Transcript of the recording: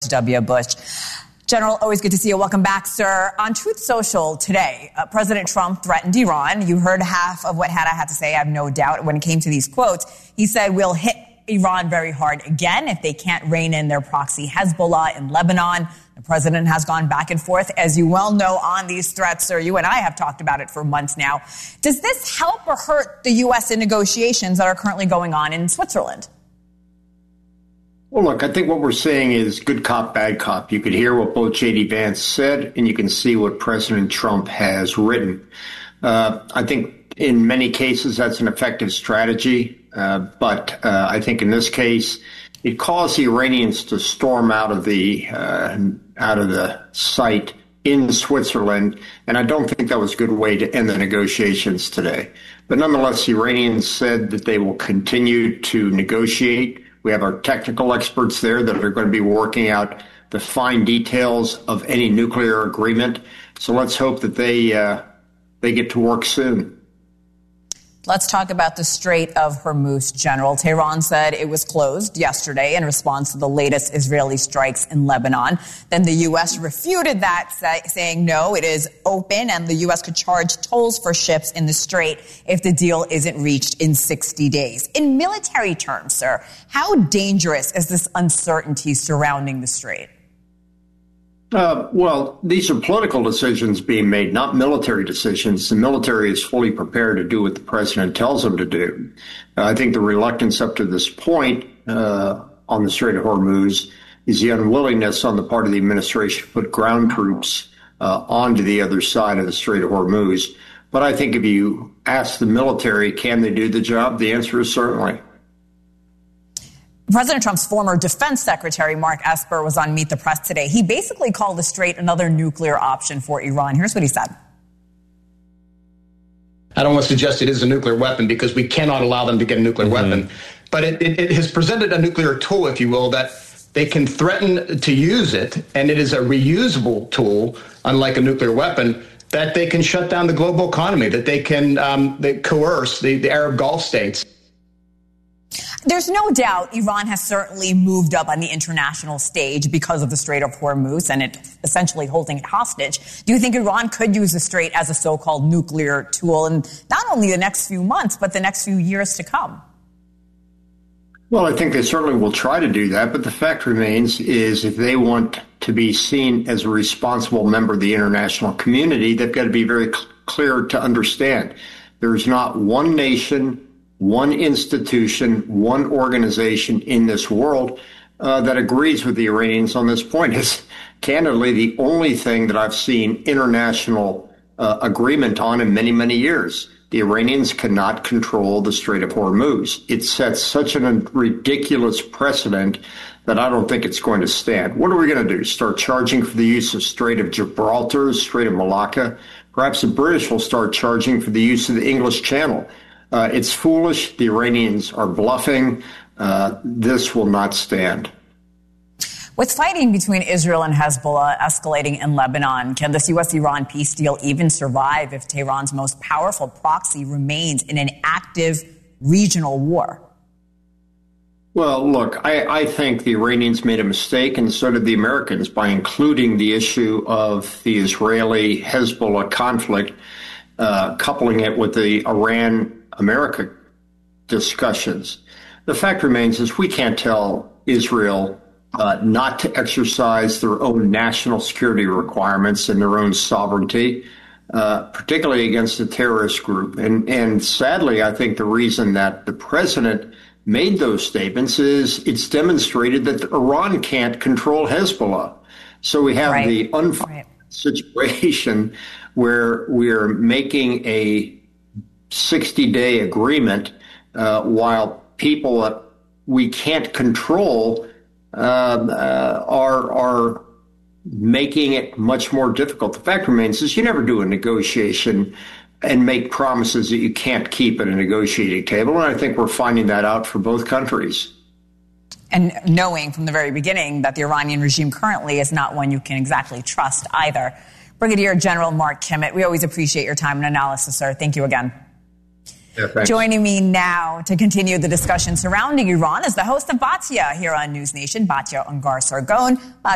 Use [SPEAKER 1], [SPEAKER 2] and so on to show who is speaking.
[SPEAKER 1] W. Bush. General, always good to see you. Welcome back, sir. On Truth Social today, President Trump threatened Iran. You heard half of what Hannah had to say, I have no doubt. When it came to these quotes, he said, we'll hit Iran very hard again if they can't rein in their proxy Hezbollah in Lebanon. The president has gone back and forth, as you well know, on these threats, sir. You and I have talked about it for months now. Does this help or hurt the U.S. in negotiations that are currently going on in Switzerland?
[SPEAKER 2] Well, look, I think what we're saying is good cop, bad cop. You could hear what both J.D. Vance said, and you can see what President Trump has written. I think in many cases that's an effective strategy, but I think in this case it caused the Iranians to storm out of the site in Switzerland, and I don't think that was a good way to end the negotiations today. But nonetheless, the Iranians said that they will continue to negotiate. We have our technical experts there that are going to be working out the fine details of any nuclear agreement. So let's hope that they get to work soon.
[SPEAKER 1] Let's talk about the Strait of Hormuz, General. Tehran said it was closed yesterday in response to the latest Israeli strikes in Lebanon. Then the U.S. refuted that, saying no, it is open and the U.S. could charge tolls for ships in the strait if the deal isn't reached in 60 days. In military terms, sir, how dangerous is this uncertainty surrounding the strait?
[SPEAKER 2] Well, these are political decisions being made, not military decisions. The military is fully prepared to do what the president tells them to do. I think the reluctance up to this point on the Strait of Hormuz is the unwillingness on the part of the administration to put ground troops onto the other side of the Strait of Hormuz. But I think if you ask the military, can they do the job? The answer is certainly.
[SPEAKER 1] President Trump's former defense secretary, Mark Esper, was on Meet the Press today. He basically called the strait another nuclear option for Iran. Here's what he said.
[SPEAKER 3] I don't want to suggest it is a nuclear weapon because we cannot allow them to get a nuclear weapon. But it has presented a nuclear tool, if you will, that they can threaten to use it, and it is a reusable tool, unlike a nuclear weapon, that they can shut down the global economy, that they can coerce the Arab Gulf states.
[SPEAKER 1] There's no doubt Iran has certainly moved up on the international stage because of the Strait of Hormuz and it essentially holding it hostage. Do you think Iran could use the strait as a so-called nuclear tool in not only the next few months, but the next few years to come?
[SPEAKER 2] Well, I think they certainly will try to do that. But the fact remains is if they want to be seen as a responsible member of the international community, they've got to be very clear to understand. There is not one nation, one institution, one organization in this world that agrees with the Iranians on this point. It's candidly the only thing that I've seen international agreement on in many, many years. The Iranians cannot control the Strait of Hormuz. It sets such a ridiculous precedent that I don't think it's going to stand. What are we going to do? Start charging for the use of Strait of Gibraltar, Strait of Malacca? Perhaps the British will start charging for the use of the English Channel. It's foolish. The Iranians are bluffing. This will not stand.
[SPEAKER 1] With fighting between Israel and Hezbollah escalating in Lebanon, can this U.S.-Iran peace deal even survive if Tehran's most powerful proxy remains in an active regional war?
[SPEAKER 2] Well, look, I think the Iranians made a mistake, and so did the Americans, by including the issue of the Israeli-Hezbollah conflict, coupling it with the Iran-America discussions. The fact remains is we can't tell Israel not to exercise their own national security requirements and their own sovereignty, particularly against a terrorist group. And sadly, I think the reason that the president made those statements is it's demonstrated that Iran can't control Hezbollah. So we have the unfortunate situation where we're making a 60-day agreement while people that we can't control are making it much more difficult. The fact remains is you never do a negotiation and make promises that you can't keep at a negotiating table. And I think we're finding that out for both countries.
[SPEAKER 1] And knowing from the very beginning that the Iranian regime currently is not one you can exactly trust either. Brigadier General Mark Kimmitt, we always appreciate your time and analysis, sir. Thank you again.
[SPEAKER 2] Yeah,
[SPEAKER 1] joining me now to continue the discussion surrounding Iran is the host of Batya here on News Nation, Batya Ungar Sargon.